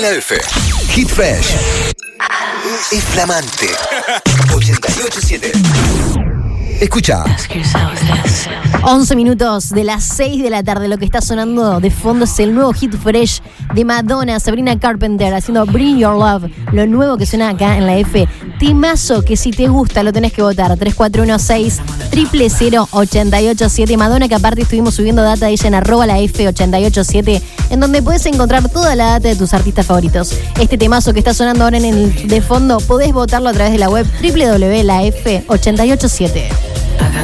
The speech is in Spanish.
la F. Hit Fresh. Es flamante. 88.7. Escucha. 11 minutos de las 6 de la tarde. Lo que está sonando de fondo es el nuevo Hit Fresh de Madonna, Sabrina Carpenter, haciendo Bring Your Love. Lo nuevo que suena acá en la F. Temazo que si te gusta lo tenés que votar. 3416-000-887. Madonna, que aparte estuvimos subiendo data de ella en @la F887, en donde puedes encontrar toda la data de tus artistas favoritos. Este temazo que está sonando ahora en el de fondo, podés votarlo a través de la web www.laf887.